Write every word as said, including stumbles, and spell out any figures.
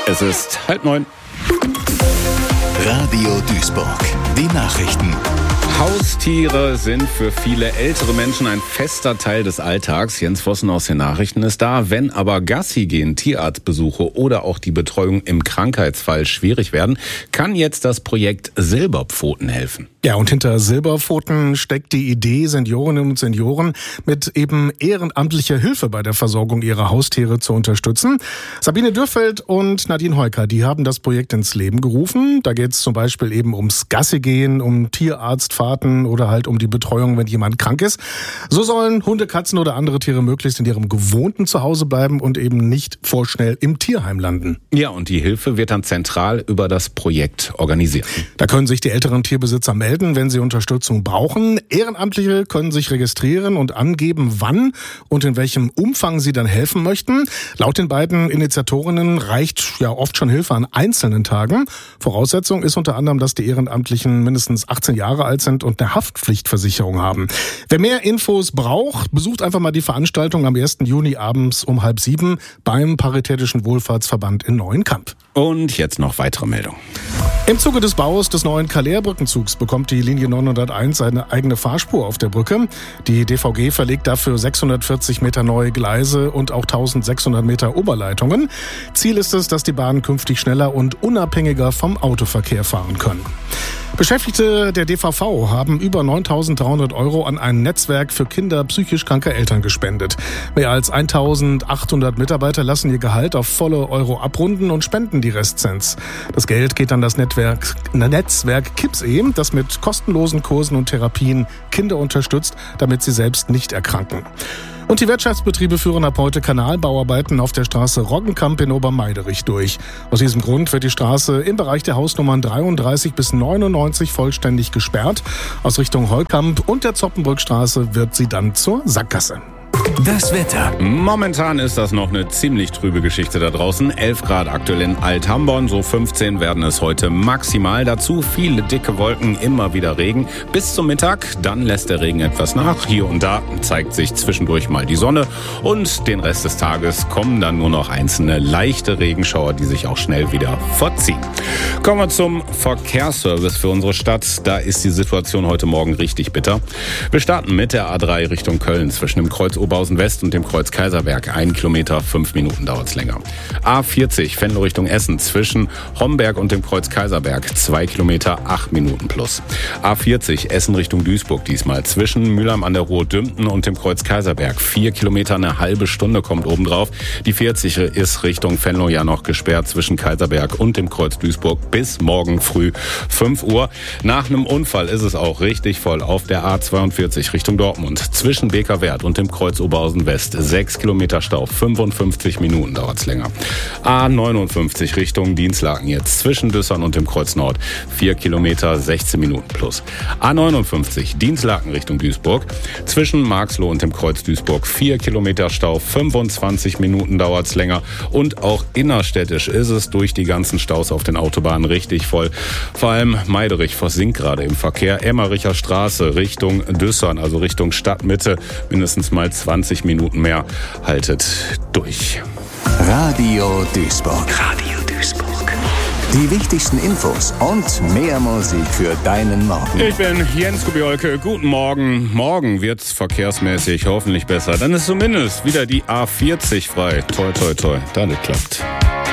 Es ist halb neun. Radio Duisburg. Die Nachrichten. Haustiere sind für viele ältere Menschen ein fester Teil des Alltags. Jens Vossen aus den Nachrichten ist da. Wenn aber Gassi gehen, Tierarztbesuche oder auch die Betreuung im Krankheitsfall schwierig werden, kann jetzt das Projekt Silberpfoten helfen. Ja, und hinter Silberpfoten steckt die Idee, Seniorinnen und Senioren mit eben ehrenamtlicher Hilfe bei der Versorgung ihrer Haustiere zu unterstützen. Sabine Dürrfeld und Nadine Heuker, die haben das Projekt ins Leben gerufen. Da geht es zum Beispiel eben ums Gassigehen, um Tierarztfahrten oder halt um die Betreuung, wenn jemand krank ist. So sollen Hunde, Katzen oder andere Tiere möglichst in ihrem gewohnten Zuhause bleiben und eben nicht vorschnell im Tierheim landen. Ja, und die Hilfe wird dann zentral über das Projekt organisiert. Da können sich die älteren Tierbesitzer melden, wenn sie Unterstützung brauchen. Ehrenamtliche können sich registrieren und angeben, wann und in welchem Umfang sie dann helfen möchten. Laut den beiden Initiatorinnen reicht ja oft schon Hilfe an einzelnen Tagen. Voraussetzung ist unter anderem, dass die Ehrenamtlichen mindestens achtzehn Jahre alt sind und eine Haftpflichtversicherung haben. Wer mehr Infos braucht, besucht einfach mal die Veranstaltung am ersten Juni abends um halb sieben beim Paritätischen Wohlfahrtsverband in Neuenkamp. Und jetzt noch weitere Meldungen. Im Zuge des Baus des neuen Calais-Brückenzugs bekommt die Linie neunhunderteins eine eigene Fahrspur auf der Brücke. Die D V G verlegt dafür sechshundertvierzig Meter neue Gleise und auch eintausendsechshundert Meter Oberleitungen. Ziel ist es, dass die Bahnen künftig schneller und unabhängiger vom Autoverkehr fahren können. Beschäftigte der D V V haben über neuntausenddreihundert Euro an ein Netzwerk für Kinder psychisch kranker Eltern gespendet. Mehr als eintausendachthundert Mitarbeiter lassen ihr Gehalt auf volle Euro abrunden und spenden die Restcents. Das Geld geht an das Netzwerk, Netzwerk KIPSE, das mit kostenlosen Kursen und Therapien Kinder unterstützt, damit sie selbst nicht erkranken. Und die Wirtschaftsbetriebe führen ab heute Kanalbauarbeiten auf der Straße Roggenkamp in Obermeiderich durch. Aus diesem Grund wird die Straße im Bereich der Hausnummern dreiunddreißig bis neunundneunzig vollständig gesperrt. Aus Richtung Heukamp und der Zoppenbrückstraße wird sie dann zur Sackgasse. Das Wetter. Momentan ist das noch eine ziemlich trübe Geschichte da draußen. elf Grad aktuell in Alt-Hamborn, so fünfzehn werden es heute maximal. Dazu viele dicke Wolken, immer wieder Regen. Bis zum Mittag, dann lässt der Regen etwas nach. Hier und da zeigt sich zwischendurch mal die Sonne. Und den Rest des Tages kommen dann nur noch einzelne leichte Regenschauer, die sich auch schnell wieder verziehen. Kommen wir zum Verkehrsservice für unsere Stadt. Da ist die Situation heute Morgen richtig bitter. Wir starten mit der A drei Richtung Köln zwischen dem Kreuz Oberhausen West und dem Kreuz Kaiserberg. Ein Kilometer, fünf Minuten dauert es länger. A vierzig, Venlo Richtung Essen, zwischen Homberg und dem Kreuz Kaiserberg. Zwei Kilometer, acht Minuten plus. A vierzig, Essen Richtung Duisburg diesmal, zwischen Mülheim an der Ruhr-Dümpten und dem Kreuz Kaiserberg. Vier Kilometer, eine halbe Stunde kommt obendrauf. Die vierzig ist Richtung Venlo ja noch gesperrt zwischen Kaiserberg und dem Kreuz Duisburg bis morgen früh fünf Uhr. Nach einem Unfall ist es auch richtig voll auf der A zweiundvierzig Richtung Dortmund. Zwischen Bekerwerth und dem Kreuz Oberhausen West. Sechs Kilometer Stau, fünfundfünfzig Minuten dauert's länger. A neunundfünfzig Richtung Dienstlaken jetzt. Zwischen Düssern und dem Kreuz Nord. Vier Kilometer, sechzehn Minuten plus. A neunundfünfzig Dienstlaken Richtung Duisburg. Zwischen Marxloh und dem Kreuz Duisburg. Vier Kilometer Stau, fünfundzwanzig Minuten dauert's länger. Und auch innerstädtisch ist es durch die ganzen Staus auf den Autobahnen richtig voll. Vor allem Meiderich versinkt gerade im Verkehr. Emmericher Straße Richtung Düssern, also Richtung Stadtmitte. Mindestens mal zwanzig Minuten mehr. Haltet durch. Radio Duisburg. Radio Duisburg. Die wichtigsten Infos und mehr Musik für deinen Morgen. Ich bin Jens Kubiolke. Guten Morgen. Morgen wird's verkehrsmäßig hoffentlich besser. Dann ist zumindest wieder die A vierzig frei. Toi, toi, toi. Dann klappt.